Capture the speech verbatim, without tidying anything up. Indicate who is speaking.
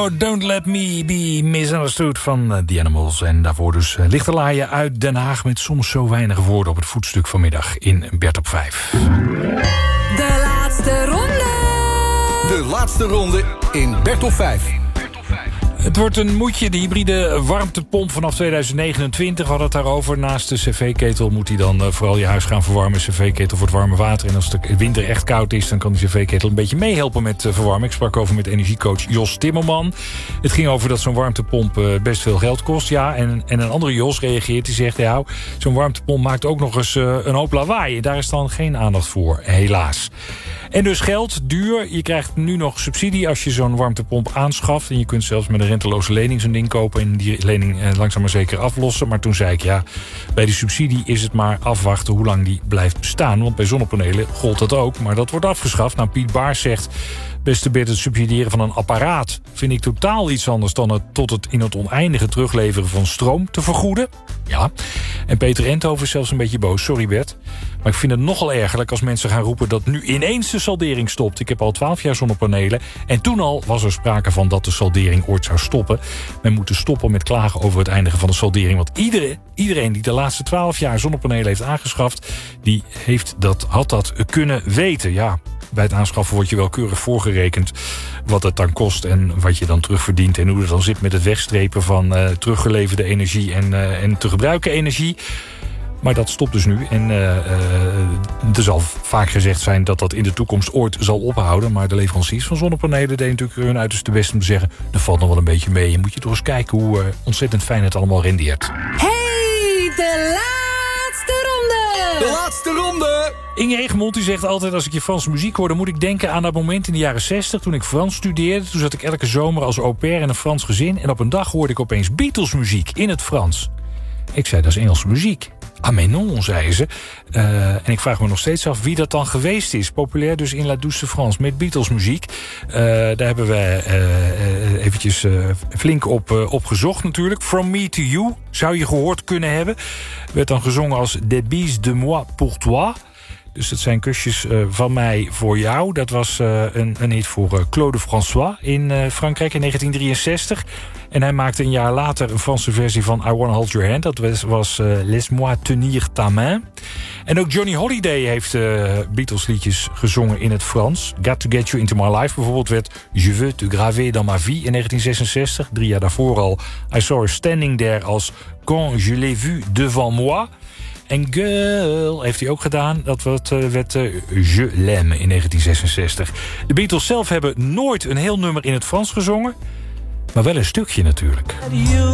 Speaker 1: Bono, Don't Let Me Be Misunderstood van uh, The Animals. En daarvoor dus uh, Lichterlaaien uit Den Haag... met soms zo weinig woorden op het voetstuk vanmiddag in Bert op vijf.
Speaker 2: De laatste ronde.
Speaker 3: De laatste ronde in Bert op vijf.
Speaker 1: Het wordt een moedje, de hybride warmtepomp vanaf tweeduizend negenentwintig. We hadden het daarover. Naast de cv-ketel moet hij dan uh, vooral je huis gaan verwarmen. cv-ketel voor het warme water. En als de winter echt koud is, dan kan die cv-ketel een beetje meehelpen met uh, verwarmen. Ik sprak over met energiecoach Jos Timmerman. Het ging over dat zo'n warmtepomp uh, best veel geld kost. Ja, en, en een andere Jos reageert. Die zegt, ja, zo'n warmtepomp maakt ook nog eens uh, een hoop lawaai. Daar is dan geen aandacht voor, helaas. En dus geld, duur. Je krijgt nu nog subsidie als je zo'n warmtepomp aanschaft. En je kunt zelfs met een renteloze lening zo'n ding kopen... en die lening eh, langzaam maar zeker aflossen. Maar toen zei ik, ja, bij die subsidie is het maar afwachten... hoe lang die blijft bestaan. Want bij zonnepanelen gold dat ook, maar dat wordt afgeschaft. Nou, Piet Baars zegt... beste Bert, het subsidiëren van een apparaat... vind ik totaal iets anders dan het tot het in het oneindige terugleveren van stroom te vergoeden. Ja. En Peter Enthoven is zelfs een beetje boos. Sorry Bert. Maar ik vind het nogal ergerlijk als mensen gaan roepen... dat nu ineens de saldering stopt. Ik heb al twaalf jaar zonnepanelen. En toen al was er sprake van dat de saldering ooit zou stoppen. Men moet dus stoppen met klagen over het eindigen van de saldering. Want iedereen, iedereen die de laatste twaalf jaar zonnepanelen heeft aangeschaft... die heeft dat, had dat kunnen weten. Ja, bij het aanschaffen wordt je wel keurig voorgerekend... wat het dan kost en wat je dan terugverdient... en hoe het dan zit met het wegstrepen van uh, teruggeleverde energie... en, uh, en te gebruiken energie... Maar dat stopt dus nu. En uh, uh, er zal vaak gezegd zijn dat dat in de toekomst ooit zal ophouden. Maar de leveranciers van zonnepanelen deden natuurlijk hun uiterste best om te zeggen... dat valt nog wel een beetje mee. Je moet je toch eens kijken hoe uh, ontzettend fijn het allemaal rendeert.
Speaker 2: Hey, de laatste ronde!
Speaker 3: De laatste ronde!
Speaker 1: Inge Egemond die zegt altijd als ik je Franse muziek hoor... dan moet ik denken aan dat moment in de jaren zestig toen ik Frans studeerde. Toen zat ik elke zomer als au pair in een Frans gezin... en op een dag hoorde ik opeens Beatles muziek in het Frans. Ik zei, dat is Engelse muziek. Ah, mais non, zei ze. Uh, en ik vraag me nog steeds af wie dat dan geweest is. Populair dus in La Douce France met Beatles muziek. Uh, daar hebben we uh, uh, eventjes uh, flink op, uh, op gezocht natuurlijk. From Me to You zou je gehoord kunnen hebben. Werd dan gezongen als Des bises de moi pour toi. Dus dat zijn kusjes uh, van mij voor jou. Dat was uh, een, een hit voor uh, Claude François in uh, Frankrijk in negentien drieënzestig. En hij maakte een jaar later een Franse versie van I Wanna Hold Your Hand. Dat was, was uh, Laisse-moi tenir ta main. En ook Johnny Holiday heeft uh, Beatles liedjes gezongen in het Frans. Got to Get You Into My Life bijvoorbeeld werd Je veux te graver dans ma vie in negentien zesenzestig. Drie jaar daarvoor al I Saw Her Standing There als Quand je l'ai vu devant moi. En Girl heeft hij ook gedaan. Dat werd, uh, werd uh, Je l'aime in negentien zesenzestig. De Beatles zelf hebben nooit een heel nummer in het Frans gezongen. Maar wel een stukje natuurlijk.